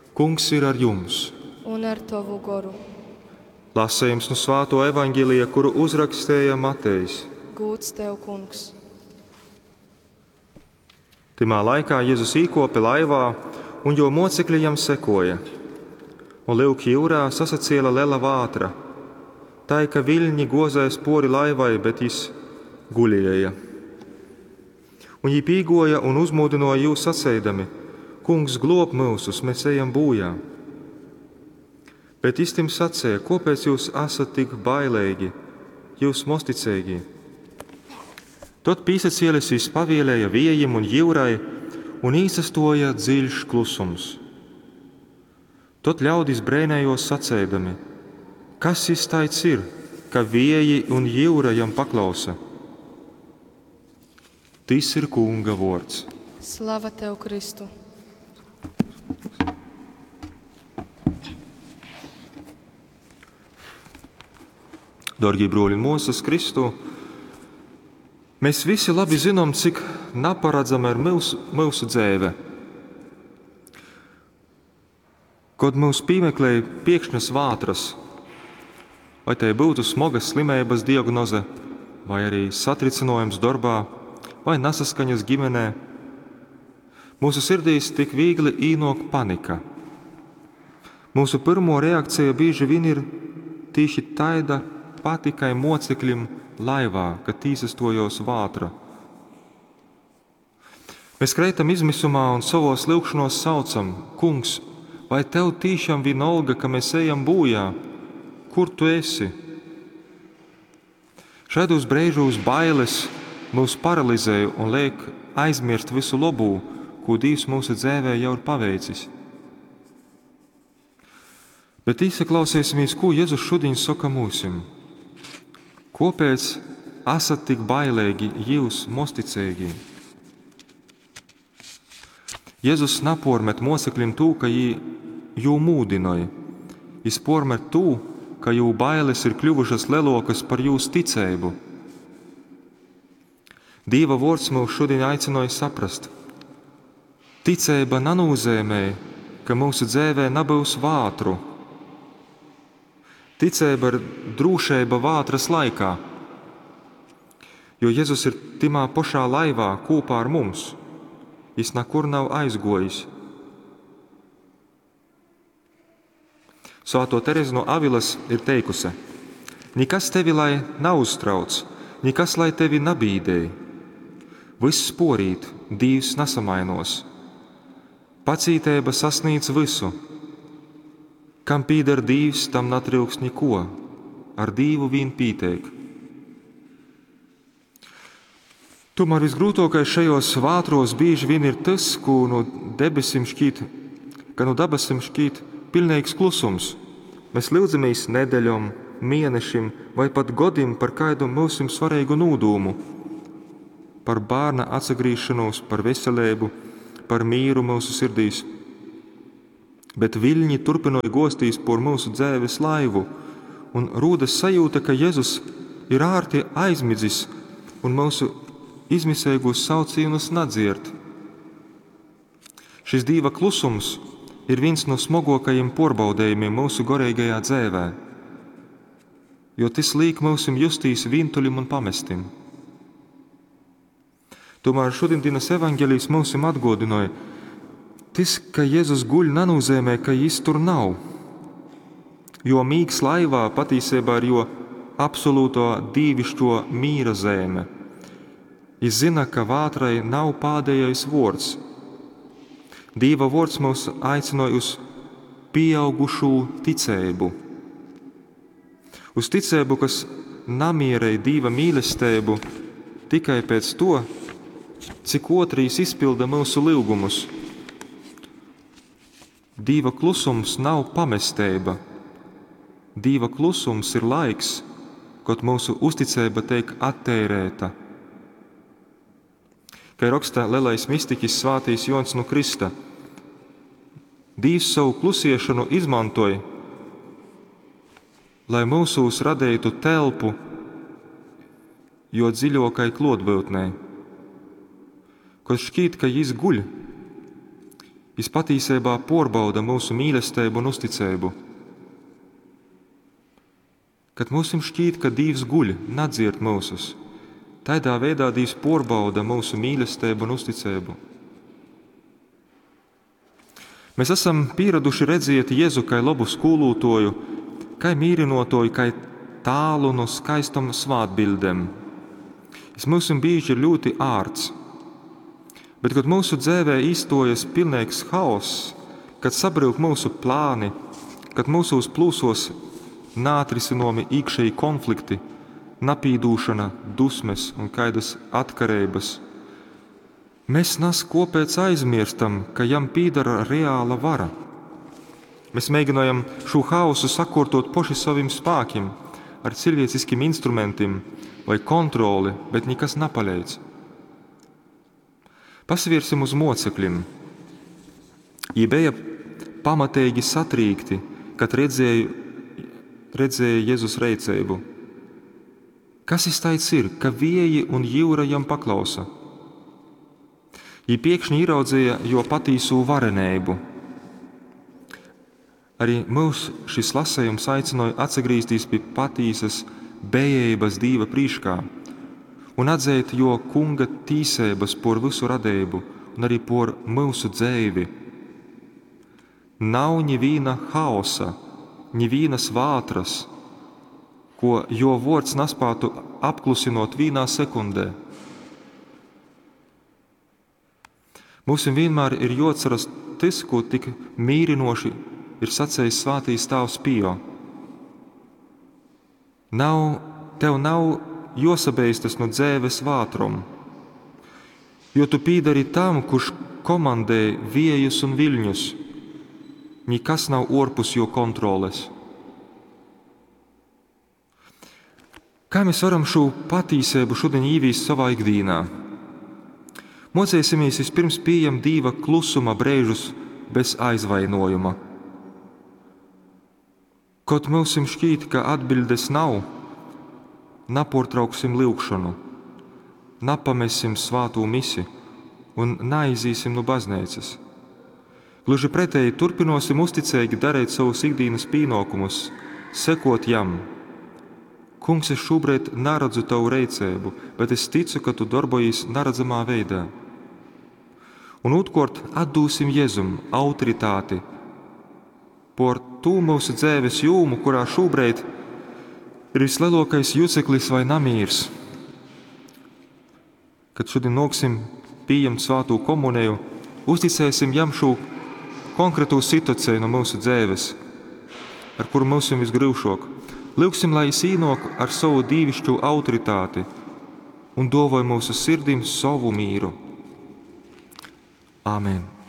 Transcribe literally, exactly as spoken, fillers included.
Kungs ir ar jums. Un ar tavu goru. Lasējums no Svēto evaņģēlija, kuru uzrakstīja Matejs. Gūts tev, kungs. Timā laikā Jēzus īkopa laivā, un jo mocekļi jam sekoja. Un liuk jūrā sasacēla liela vātra, tā ka viļņi gozēja spori laivai, bet jis guļēja. Un jī pīgoja un uzmūdinoja jūs sacēdami: Kungs, glob mūsus, mēs ejam bojā. Bet istim sacēja: Kāpēc jūs esat tik bailīgi, jūs mosticīgi? Tad pīsacēlis pavēlēja vējam un jūrai, un īsastoja dziļš klusums. Tad ļaudis brēnējos sacēdami: Kas jis tāds ir, ka vēji un jūra jam paklausa? Tas ir Kunga vārds. Slava tev, Kristu! Dargie broļi un mūsas Kristu, mēs visi labi zinām, cik neparedzama ir mūsu, mūsu dzīve. Kad mūs piemeklēja pēkšņas vātras, vai tai būtu smagas slimības diagnoze, vai arī satricinājums darbā, vai nesaskaņas ģimenē, mūsu sirdīs tik viegli īnok panika. Mūsu pirmo reakcija bieži vien ir tieši taida pati kā mocekļiem laivā, kad tīsastojos vātra. Mēs kreitam izmisumā un savos lūgšanos saucam: Kungs, vai tev tiešām vienalga, ka mēs ejam bojā? Kur tu esi? Šādos brīžos bailes mūs paralizē un liek aizmirst visu labu, ko Dievs mūsu dzīvē jau ir paveicis. Bet izklausīsimies, ko Jēzus šodien saka mūsim. Kāpēc esat tik bailīgi jūs mosticīgi? Jēzus nepārmet mocekļiem to, ka jī jū mūdinoja. Jis pārmet to, ka jū bailes ir kļuvušas lielākas par jūsu ticību. Dieva vārds mūs šodien aicināja saprast. Ticība nenozīmē, ka mūsu dzīvē nebūs vātru. Ticība ir drošība vātras laikā, jo Jēzus ir timā pašā laivā kopā ar mums. Jis nekur nav aizgojis. Svētā Terēze no Avilas ir teikusi: Nekas tevi lai neuztrauc, nekas lai tevi nebīdēj. Viss porīt, Dievs nesamainos. Pacītība sasniedz visu. Kam pīdar Dievs, tam netrūks neko, ar Dievu vien pīteik. Tomēr visgrūtākais šajos vātros bieži vien ir tas, ko no debesim šķīt, ka no debesim šķīt pilnīgs klusums. Mēs lūdzamies nedēļām, mēnešiem vai pat godiem par kādu mūsu svarīgu nodūmu, par bērna atsagrīšanos, par veselību, par mīru mūsu sirdīs. Bet viļņi turpināja gostīs por mūsu dzīves laivu, un rūdas sajūta, ka Jēzus ir ārti aizmidzis un mūsu izmisīgos saucienus nedzird. Šis Dieva klusums ir viens no smagākajiem pārbaudījumiem mūsu garīgajā dzīvē, jo tas liek mūsim justīs vientuļiem un pamestim. Tomēr šodienas evaņģēlijs mūsim atgādināja, tas, ka Jēzus guļ, nenozīmē, ka jis tur nav, jo mīgs laivā patiesībā ir jo absolūto dīvišķo mīra zeme. Jis zina, ka vātrai nav pēdējais vārds. Dieva vārds mūs aicināja uz pieaugušu ticību. Uz ticību, kas namierēja Dieva mīlestību tikai pēc to, cik otrīs izpilda mūsu lūgumus. Dieva klusums nav pamestība. Dieva klusums ir laiks, kad mūsu uzticība tiek attērēta. Kā raksta lielais mistiķis Svētīs Jons no Krista, Dievs savu klusiešanu izmantoja, lai mūsos radītu telpu jo dziļākai klātbūtnei. Kad šķīt, ka jis guļ, Viņš patiesībā porbauda mūsu mīlestību un uzticību. Kad mums šķiet, ka Dievs guļ, nedzird mūsus, tādā veidā Dievs porbauda mūsu mīlestību un uzticību. Mēs esam pieraduši redzēt Jēzu kā labu skolotāju, kā mīrinotāju, kā tālu no skaistam svātbildēm. Viņš mums bieži ir ļoti ārts. Bet, kad mūsu dzīvē iztojas pilnīgs haoss, kad sabrūk mūsu plāni, kad mūsos plūsos neatrisināmi iekšēji konflikti, napīdūšana, dusmes un kaidas atkarības, mēs nas kopēc aizmirstam, ka jam pīdara reāla vara. Mēs mēģinājam šo haosu sakārtot paši saviem spēkiem, ar cilvēciskiem instrumentiem vai kontroli, bet nekas nepalīdz. Pasvērsim uz mocekļiem. Viņi bija pamatīgi satrīkti, kad redzēja, redzēja Jēzus reicību. Kas viņš tāds ir, ka vieji un jūra jam paklausa? Viņi pēkšņi ieraudzīja jo patīsu varenību. Arī mūs šis lasējums aicināja atgriezties pie patīsas bejības Dieva prīškā un atzīt jo kunga tīsības por visu radību un arī por mūsu dzīvi. Nav neviena haosa, nevienas vātras, ko jo vārds nespētu apklusinot vienā sekundē. Mums vienmēr ir jāatceras tas, ko tik mīrinoši ir sacējis svētīs Tēvs Pio. Nav, tev nav jāsabeistas no dzīves vātrom, jo tu pīdari tam, kurš komandē viejus un viļņus. Nekas nav ārpus jo kontroles. Kā mēs varam šo patīsību šodien īvīst savā ikdīnā? Mocēsimies vispirms pieņemt Dieva klusuma brēžus bez aizvainojuma. Kaut mums šķiet, ka atbildes nav, nepārtrauksim lūgšanu, nepamesim svāto misi un neaizīsim no baznīcas. Gluži pretēji turpinosim uzticīgi darīt savus ikdienas pienākumus, sekot jam. Kungs, es šobrīd neredzu tavu reicību, bet es ticu, ka tu darbojies neredzamā veidā. Un otrkārt atdūsim Jēzum autoritāti par tū mūsu dzīves jūmu, kurā šobrīd ir vislielākais juceklis vai namīrs. Kad šodien nāksim pieņemt svāto komuniju, uzticēsim jam šo konkrētu situāciju no mūsu dzīves, ar kuru mums ir visgrūšāk. Lūgsim, lai es īnāk ar savu dīvišķo autoritāti un dāvāj mūsu sirdīm savu mīru. Āmen.